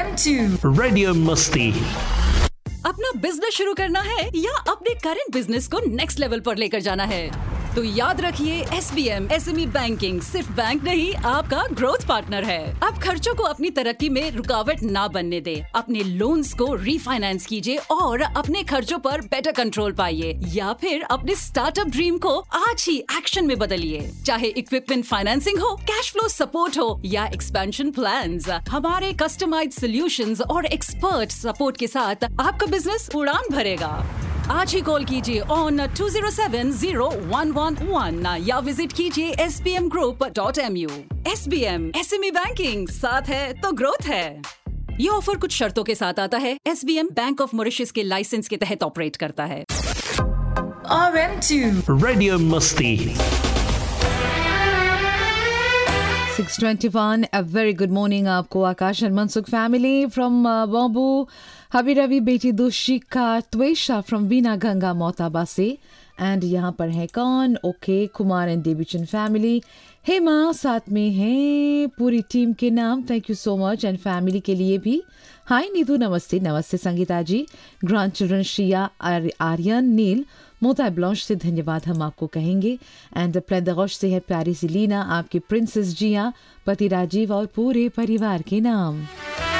RM2 radio मस्ती। अपना business शुरू करना है या अपने करंट बिजनेस को नेक्स्ट लेवल पर लेकर जाना है तो याद रखिए SBM SME बैंकिंग सिर्फ बैंक नहीं आपका ग्रोथ पार्टनर है। अब खर्चों को अपनी तरक्की में रुकावट ना बनने दे। अपने लोन्स को रीफाइनेंस कीजिए और अपने खर्चों पर बेटर कंट्रोल पाइए या फिर अपने स्टार्टअप ड्रीम को आज ही एक्शन में बदलिए। चाहे इक्विपमेंट फाइनेंसिंग हो, कैश फ्लो सपोर्ट हो या एक्सपेंशन प्लान्स, हमारे कस्टमाइज्ड सॉल्यूशंस और एक्सपर्ट सपोर्ट के साथ आपका बिजनेस उड़ान भरेगा। आज ही कॉल कीजिए ऑन 20701111 या विजिट कीजिए sbmgroup.mu। SBM SME बैंकिंग, साथ है तो ग्रोथ है। ये ऑफर कुछ शर्तों के साथ आता है। SBM बैंक ऑफ मॉरिशस के लाइसेंस के तहत ऑपरेट करता है। RM2 रेडियो मस्ती। 6:21 a very good morning आपको आकाश और मनसुख फैमिली फ्रॉम बाबू हबी रवि बेटी दुशिका त्वेशा फ्रॉम वीना गंगा मोताबा से एंड यहाँ पर है कौन okay Kumar and Devichand family. Hema साथ में है पूरी टीम के नाम, thank you so much and family के लिए भी हाय नीतू, नमस्ते नमस्ते संगीता जी, ग्रैंड चिल्ड्रन श्रिया आर्यन नील मोता ब्लॉन्च से धन्यवाद हम आपको कहेंगे एंड प्लेदगोश से है प्यारी सी लीना, आपकी प्रिंसेस जिया, पति राजीव और पूरे परिवार के नाम।